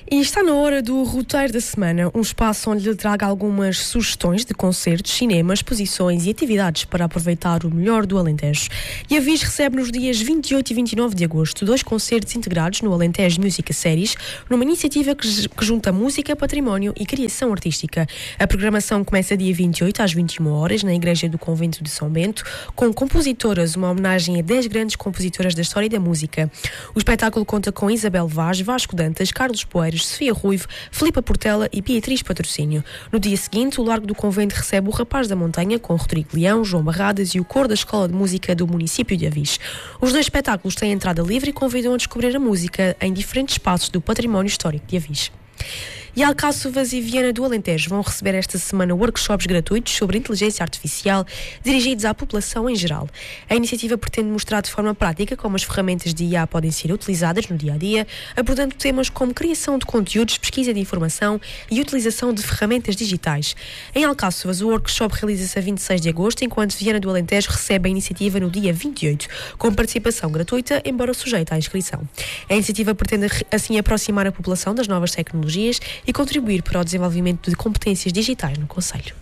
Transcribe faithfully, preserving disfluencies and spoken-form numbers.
E está na hora do Roteiro da Semana, um espaço onde lhe traga algumas sugestões de concertos, cinemas, exposições e atividades para aproveitar o melhor do Alentejo. E a Viz recebe nos dias vinte e oito e vinte e nove de agosto dois concertos integrados no Alentejo Music Series, numa iniciativa que, que junta música, património e criação artística. A programação começa dia vinte e oito às vinte e uma horas na Igreja do Convento de São Bento, com compositoras, uma homenagem a dez grandes compositoras da história da música. O espetáculo conta com Isabel Vaz, Vasco Dantas, Carlos Poeiras, Sofia Ruivo, Filipa Portela e Beatriz Patrocínio. No dia seguinte, o Largo do Convento recebe o Rapaz da Montanha, com Rodrigo Leão, João Barradas e o Cor da Escola de Música do município de Avis. Os dois espetáculos têm entrada livre e convidam a descobrir a música em diferentes espaços do património histórico de Avis. E Alcáçovas e Viana do Alentejo vão receber esta semana workshops gratuitos sobre inteligência artificial dirigidos à população em geral. A iniciativa pretende mostrar de forma prática como as ferramentas de I A podem ser utilizadas no dia-a-dia, abordando temas como criação de conteúdos, pesquisa de informação e utilização de ferramentas digitais. Em Alcáçovas, o workshop realiza-se a vinte e seis de agosto, enquanto Viana do Alentejo recebe a iniciativa no dia vinte e oito, com participação gratuita, embora sujeita à inscrição. A iniciativa pretende assim aproximar a população das novas tecnologias e contribuir para o desenvolvimento de competências digitais no concelho.